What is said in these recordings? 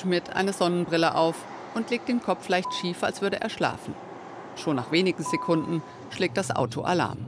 Schmidt eine Sonnenbrille auf und legt den Kopf leicht schief, als würde er schlafen. Schon nach wenigen Sekunden schlägt das Auto Alarm.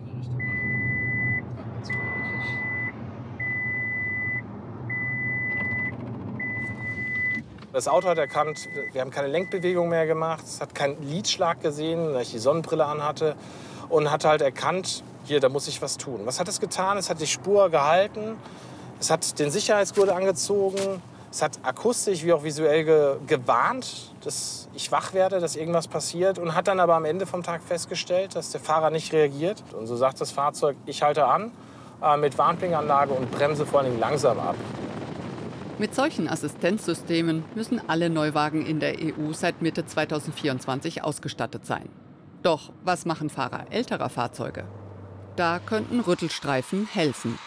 Das Auto hat erkannt, wir haben keine Lenkbewegung mehr gemacht, es hat keinen Lidschlag gesehen, weil ich die Sonnenbrille anhatte, und hat halt erkannt, hier, da muss ich was tun. Was hat es getan? Es hat die Spur gehalten, es hat den Sicherheitsgurt angezogen, es hat akustisch wie auch visuell gewarnt, dass ich wach werde, dass irgendwas passiert, und hat dann aber am Ende vom Tag festgestellt, dass der Fahrer nicht reagiert. Und so sagt das Fahrzeug, ich halte an, mit Warnblinkanlage und bremse vor allem langsam ab. Mit solchen Assistenzsystemen müssen alle Neuwagen in der EU seit Mitte 2024 ausgestattet sein. Doch was machen Fahrer älterer Fahrzeuge? Da könnten Rüttelstreifen helfen.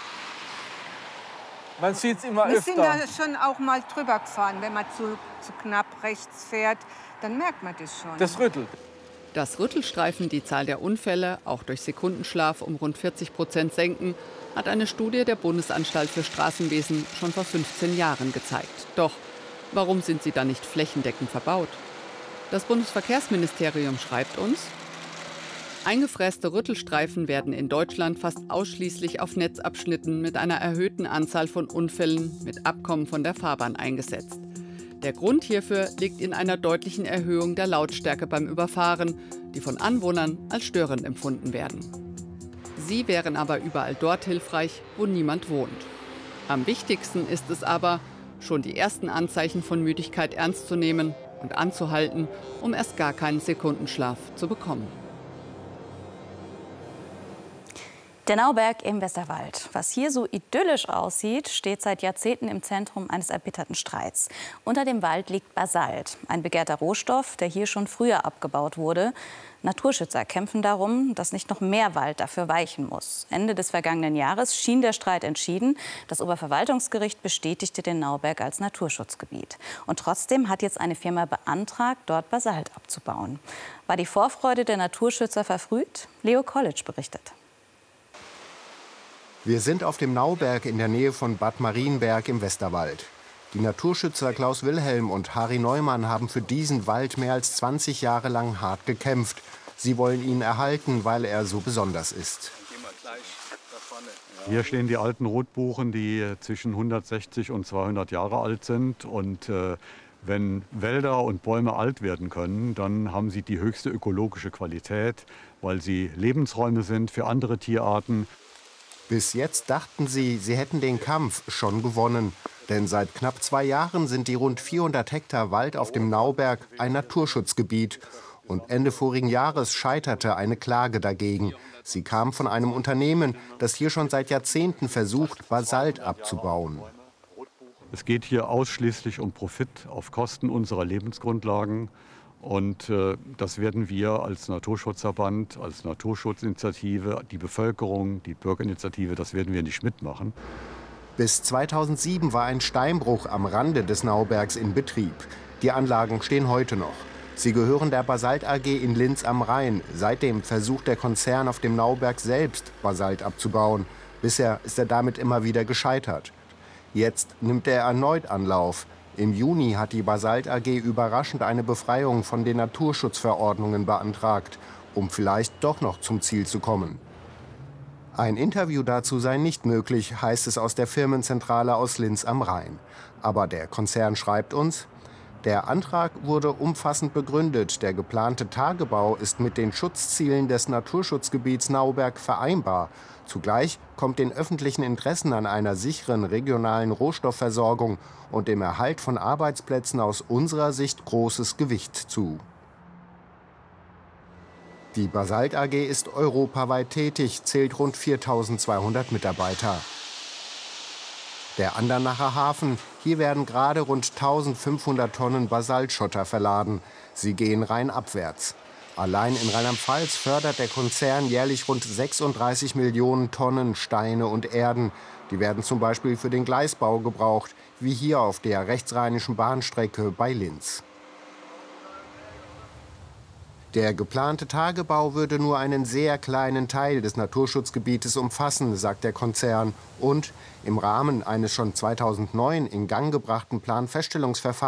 Man sieht es immer öfter. Wir sind da schon auch mal drüber gefahren. Wenn man zu knapp rechts fährt, dann merkt man das schon. Das rüttelt. Dass Rüttelstreifen die Zahl der Unfälle auch durch Sekundenschlaf um rund 40% senken, hat eine Studie der Bundesanstalt für Straßenwesen schon vor 15 Jahren gezeigt. Doch warum sind sie dann nicht flächendeckend verbaut? Das Bundesverkehrsministerium schreibt uns: Eingefräste Rüttelstreifen werden in Deutschland fast ausschließlich auf Netzabschnitten mit einer erhöhten Anzahl von Unfällen mit Abkommen von der Fahrbahn eingesetzt. Der Grund hierfür liegt in einer deutlichen Erhöhung der Lautstärke beim Überfahren, die von Anwohnern als störend empfunden werden. Sie wären aber überall dort hilfreich, wo niemand wohnt. Am wichtigsten ist es aber, schon die ersten Anzeichen von Müdigkeit ernst zu nehmen und anzuhalten, um erst gar keinen Sekundenschlaf zu bekommen. Der Nauberg im Westerwald. Was hier so idyllisch aussieht, steht seit Jahrzehnten im Zentrum eines erbitterten Streits. Unter dem Wald liegt Basalt, ein begehrter Rohstoff, der hier schon früher abgebaut wurde. Naturschützer kämpfen darum, dass nicht noch mehr Wald dafür weichen muss. Ende des vergangenen Jahres schien der Streit entschieden. Das Oberverwaltungsgericht bestätigte den Nauberg als Naturschutzgebiet. Und trotzdem hat jetzt eine Firma beantragt, dort Basalt abzubauen. War die Vorfreude der Naturschützer verfrüht? Leo College berichtet. Wir sind auf dem Nauberg in der Nähe von Bad Marienberg im Westerwald. Die Naturschützer Klaus Wilhelm und Harry Neumann haben für diesen Wald mehr als 20 Jahre lang hart gekämpft. Sie wollen ihn erhalten, weil er so besonders ist. Hier stehen die alten Rotbuchen, die zwischen 160 und 200 Jahre alt sind. Und wenn Wälder und Bäume alt werden können, dann haben sie die höchste ökologische Qualität, weil sie Lebensräume sind für andere Tierarten. Bis jetzt dachten sie, sie hätten den Kampf schon gewonnen. Denn seit knapp 2 Jahren sind die rund 400 Hektar Wald auf dem Nauberg ein Naturschutzgebiet. Und Ende vorigen Jahres scheiterte eine Klage dagegen. Sie kam von einem Unternehmen, das hier schon seit Jahrzehnten versucht, Basalt abzubauen. Es geht hier ausschließlich um Profit auf Kosten unserer Lebensgrundlagen. Und das werden wir als Naturschutzverband, als Naturschutzinitiative, die Bevölkerung, die Bürgerinitiative, das werden wir nicht mitmachen. Bis 2007 war ein Steinbruch am Rande des Naubergs in Betrieb. Die Anlagen stehen heute noch. Sie gehören der Basalt AG in Linz am Rhein. Seitdem versucht der Konzern auf dem Nauberg selbst Basalt abzubauen. Bisher ist er damit immer wieder gescheitert. Jetzt nimmt er erneut Anlauf. Im Juni hat die Basalt AG überraschend eine Befreiung von den Naturschutzverordnungen beantragt, um vielleicht doch noch zum Ziel zu kommen. Ein Interview dazu sei nicht möglich, heißt es aus der Firmenzentrale aus Linz am Rhein. Aber der Konzern schreibt uns: Der Antrag wurde umfassend begründet. Der geplante Tagebau ist mit den Schutzzielen des Naturschutzgebiets Nauberg vereinbar. Zugleich kommt den öffentlichen Interessen an einer sicheren regionalen Rohstoffversorgung und dem Erhalt von Arbeitsplätzen aus unserer Sicht großes Gewicht zu. Die Basalt AG ist europaweit tätig, zählt rund 4.200 Mitarbeiter. Der Andernacher Hafen, hier werden gerade rund 1.500 Tonnen Basaltschotter verladen. Sie gehen rheinabwärts. Allein in Rheinland-Pfalz fördert der Konzern jährlich rund 36 Millionen Tonnen Steine und Erden. Die werden zum Beispiel für den Gleisbau gebraucht, wie hier auf der rechtsrheinischen Bahnstrecke bei Linz. Der geplante Tagebau würde nur einen sehr kleinen Teil des Naturschutzgebietes umfassen, sagt der Konzern. Und im Rahmen eines schon 2009 in Gang gebrachten Planfeststellungsverfahrens